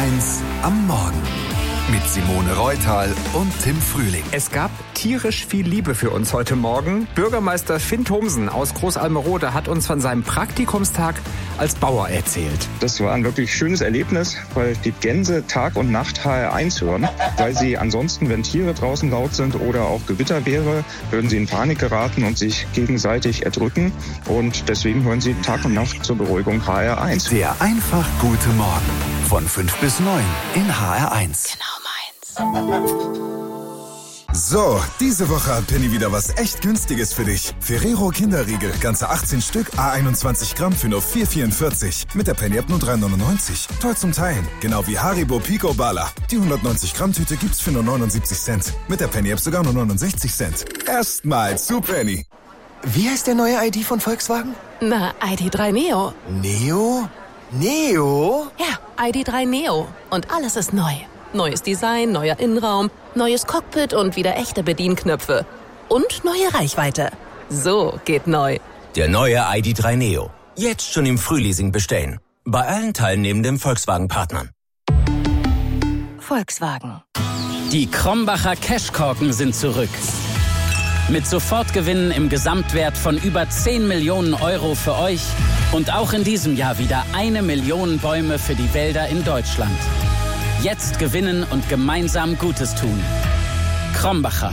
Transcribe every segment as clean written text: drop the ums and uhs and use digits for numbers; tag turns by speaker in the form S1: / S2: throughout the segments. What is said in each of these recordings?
S1: HR1 am Morgen. Mit Simone Reutal und Tim Frühling.
S2: Es gab tierisch viel Liebe für uns heute Morgen. Bürgermeister Finn Thomsen aus Großalmerode hat uns von seinem Praktikumstag als Bauer erzählt.
S3: Das war ein wirklich schönes Erlebnis, weil die Gänse Tag und Nacht HR1 hören. Weil sie ansonsten, wenn Tiere draußen laut sind oder auch Gewitter wäre, würden sie in Panik geraten und sich gegenseitig erdrücken. Und deswegen hören sie Tag und Nacht zur Beruhigung HR1.
S1: Der einfach gute Morgen. Von 5 bis 9 in HR1.
S4: Genau meins.
S5: So, diese Woche hat Penny wieder was echt Günstiges für dich. Ferrero Kinderriegel, ganze 18 Stück, A21 Gramm für nur 4,44. Mit der Penny-App nur 3,99. Toll zum Teilen. Genau wie Haribo Pico Bala. Die 190 Gramm Tüte gibt's für nur 79 Cent. Mit der Penny-App sogar nur 69 Cent. Erstmal zu Penny.
S6: Wie heißt der neue ID von Volkswagen?
S4: Na, ID.3 Neo.
S6: Neo? Neo?
S4: Ja, ID.3 Neo. Und alles ist neu. Neues Design, neuer Innenraum, neues Cockpit und wieder echte Bedienknöpfe. Und neue Reichweite. So geht neu.
S7: Der neue ID.3 Neo. Jetzt schon im Frühleasing bestellen. Bei allen teilnehmenden Volkswagen-Partnern.
S4: Volkswagen.
S8: Die Krombacher Cashkorken sind zurück. Mit Sofortgewinnen im Gesamtwert von über 10 Millionen Euro für euch und auch in diesem Jahr wieder 1 Million Bäume für die Wälder in Deutschland. Jetzt gewinnen und gemeinsam Gutes tun. Krombacher.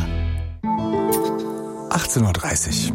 S5: 18:30 Uhr.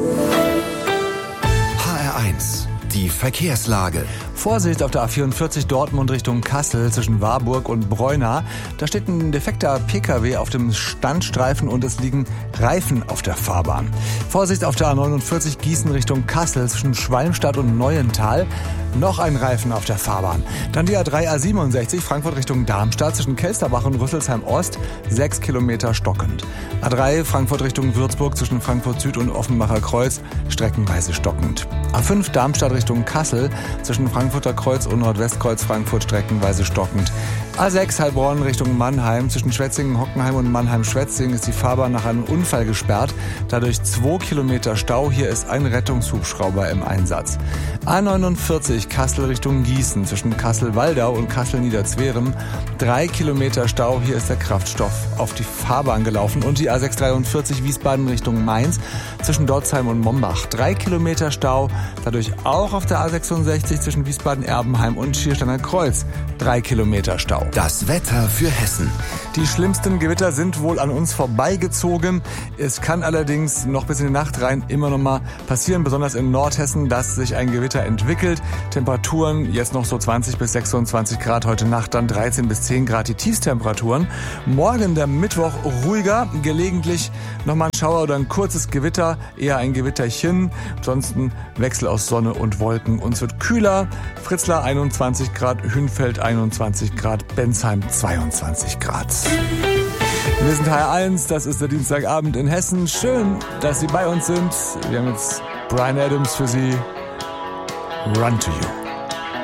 S1: HR1. Die Verkehrslage.
S9: Vorsicht auf der A44 Dortmund Richtung Kassel zwischen Warburg und Breuna. Da steht ein defekter PKW auf dem Standstreifen und es liegen Reifen auf der Fahrbahn. Vorsicht auf der A49 Gießen Richtung Kassel zwischen Schwalmstadt und Neuental. Noch ein Reifen auf der Fahrbahn. Dann die A3 A67 Frankfurt Richtung Darmstadt zwischen Kelsterbach und Rüsselsheim Ost. 6 Kilometer stockend. A3 Frankfurt Richtung Würzburg zwischen Frankfurt Süd und Offenbacher Kreuz. Streckenweise stockend. A5 Darmstadt Richtung Kassel zwischen Frankfurter Kreuz und Nordwestkreuz Frankfurt streckenweise stockend. A6 Heilbronn Richtung Mannheim zwischen Schwetzingen, Hockenheim und Mannheim-Schwetzingen ist die Fahrbahn nach einem Unfall gesperrt. Dadurch 2 Kilometer Stau. Hier ist ein Rettungshubschrauber im Einsatz. A49 Kassel Richtung Gießen zwischen Kassel-Waldau und Kassel-Niederzwerem. 3 Kilometer Stau. Hier ist der Kraftstoff auf die Fahrbahn gelaufen. Und die A643 Wiesbaden Richtung Mainz zwischen Dotzheim und Mombach. 3 Kilometer Stau. Dadurch auch auf der A66 zwischen Wiesbaden-Erbenheim und Schiersteiner Kreuz. 3 Kilometer Stau.
S1: Das Wetter für Hessen.
S9: Die schlimmsten Gewitter sind wohl an uns vorbeigezogen. Es kann allerdings noch bis in die Nacht rein immer noch mal passieren, besonders in Nordhessen, dass sich ein Gewitter entwickelt. Temperaturen jetzt noch so 20 bis 26 Grad, heute Nacht dann 13 bis 10 Grad die Tiefstemperaturen. Morgen der Mittwoch ruhiger, gelegentlich nochmal ein Schauer oder ein kurzes Gewitter, eher ein Gewitterchen. Ansonsten Wechsel aus Sonne und Wolken. Uns wird kühler. Fritzlar 21 Grad, Hünfeld 21 Grad, Bensheim 22 Grad. Wir sind HR1, das ist der Dienstagabend in Hessen. Schön, dass Sie bei uns sind. Wir haben jetzt Bryan Adams für Sie. Run to You.